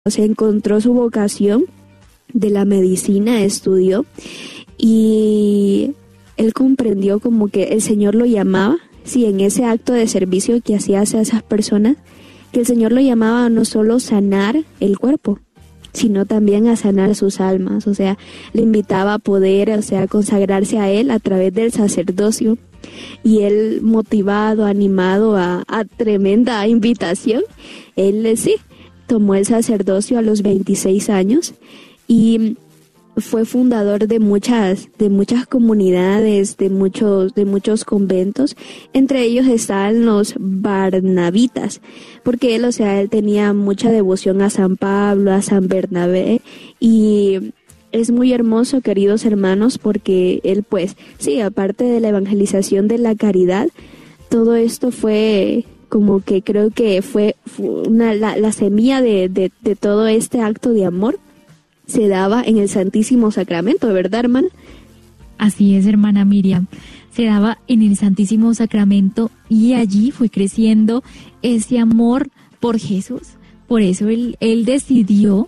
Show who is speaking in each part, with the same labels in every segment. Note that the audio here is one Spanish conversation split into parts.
Speaker 1: se encontró su vocación de la medicina, estudió y él comprendió como que el Señor lo llamaba, sí, en ese acto de servicio que hacía hacia esas personas, que el Señor lo llamaba a no solo sanar el cuerpo, sino también a sanar sus almas. O sea, le invitaba a poder, o sea, consagrarse a Él a través del sacerdocio. Y él, motivado, animado a tremenda invitación, él sí, tomó el sacerdocio a los 26 años y fue fundador de muchas comunidades, de muchos conventos. Entre ellos estaban los barnabitas, porque él, o sea, él tenía mucha devoción a San Pablo, a San Bernabé, y es muy hermoso, queridos hermanos, porque él, pues, sí, aparte de la evangelización de la caridad, todo esto fue como que creo que fue la semilla de todo este acto de amor se daba en el Santísimo Sacramento, ¿verdad, hermana?
Speaker 2: Así es, hermana Miriam. Se daba en el Santísimo Sacramento y allí fue creciendo ese amor por Jesús. Por eso él decidió,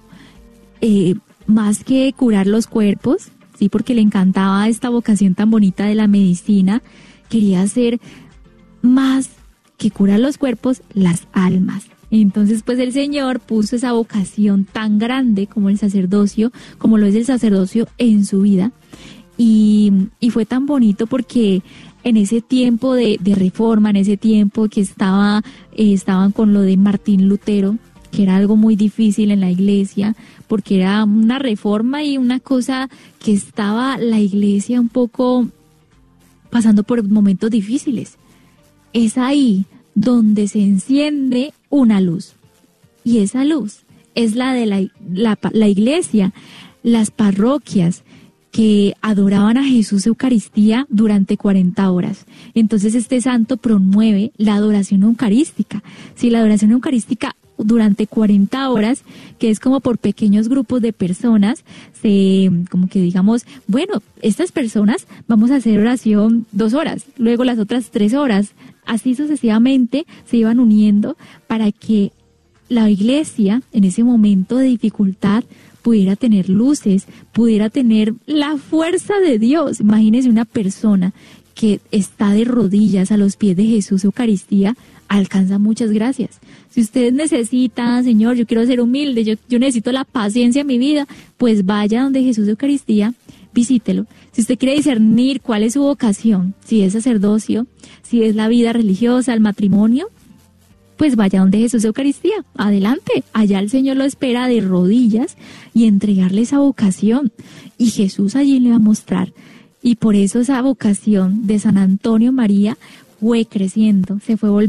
Speaker 2: más que curar los cuerpos, sí, porque le encantaba esta vocación tan bonita de la medicina, quería hacer más que curar los cuerpos, las almas. Entonces, pues el Señor puso esa vocación tan grande como el sacerdocio, como lo es el sacerdocio en su vida. Y fue tan bonito porque en ese tiempo de reforma, en ese tiempo que estaban con lo de Martín Lutero, que era algo muy difícil en la iglesia, porque era una reforma y una cosa que estaba la iglesia un poco pasando por momentos difíciles. Es ahí donde se enciende una luz. Y esa luz es la de la iglesia, las parroquias que adoraban a Jesús Eucaristía durante 40 horas. Entonces este santo promueve la adoración eucarística. Si la adoración eucarística durante 40 horas, que es como por pequeños grupos de personas, como que digamos, bueno, estas personas vamos a hacer oración 2 horas, luego las otras 3 horas, así sucesivamente se iban uniendo para que la iglesia en ese momento de dificultad pudiera tener luces, pudiera tener la fuerza de Dios. Imagínese una persona que está de rodillas a los pies de Jesús Eucaristía, alcanza muchas gracias. Si ustedes necesitan, Señor, yo quiero ser humilde, yo necesito la paciencia en mi vida, pues vaya donde Jesús Eucaristía, visítelo. Si usted quiere discernir cuál es su vocación, si es sacerdocio, si es la vida religiosa, el matrimonio, pues vaya donde Jesús Eucaristía, adelante, allá el Señor lo espera de rodillas y entregarle esa vocación, y Jesús allí le va a mostrar. Y por eso esa vocación de San Antonio María fue creciendo, se fue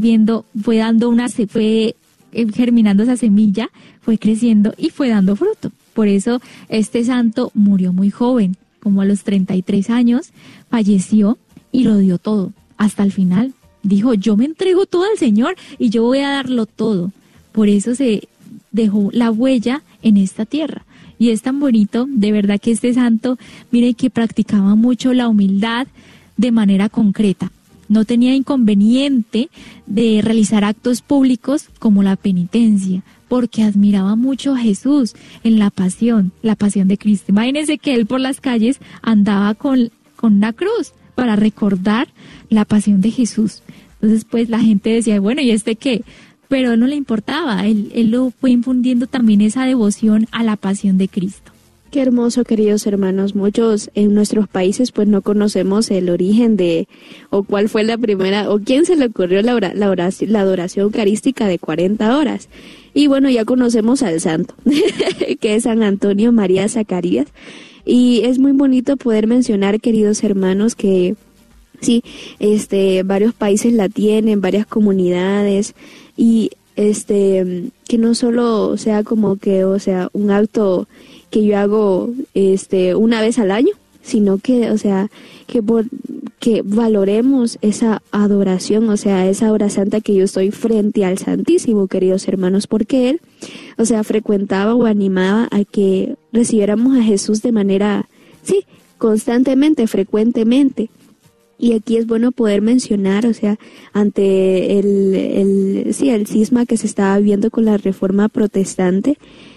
Speaker 2: germinando esa semilla, fue creciendo y fue dando fruto. Por eso este santo murió muy joven, como a los 33 años, falleció y lo dio todo, hasta el final. Dijo, yo me entrego todo al Señor y yo voy a darlo todo. Por eso se dejó la huella en esta tierra. Y es tan bonito, de verdad que este santo, mire que practicaba mucho la humildad de manera concreta. No tenía inconveniente de realizar actos públicos como la penitencia, porque admiraba mucho a Jesús en la pasión de Cristo. Imagínense que él por las calles andaba con una cruz para recordar la pasión de Jesús. Entonces, pues la gente decía, bueno, ¿y este qué? Pero a él no le importaba, él lo fue infundiendo también esa devoción a la pasión de Cristo.
Speaker 1: Qué hermoso, queridos hermanos. Muchos en nuestros países pues no conocemos el origen o cuál fue la primera, o quién se le ocurrió la adoración eucarística de 40 horas. Y bueno, ya conocemos al santo, que es San Antonio María Zacarías. Y es muy bonito poder mencionar, queridos hermanos, que sí, varios países la tienen, varias comunidades, y que no solo sea como que, o sea, un acto que yo hago una vez al año, sino que, o sea, que valoremos esa adoración, o sea, esa hora santa que yo estoy frente al Santísimo, queridos hermanos, porque él, o sea, frecuentaba o animaba a que recibiéramos a Jesús de manera, sí, constantemente, frecuentemente. Y aquí es bueno poder mencionar, o sea, ante el cisma que se estaba viviendo con la Reforma Protestante,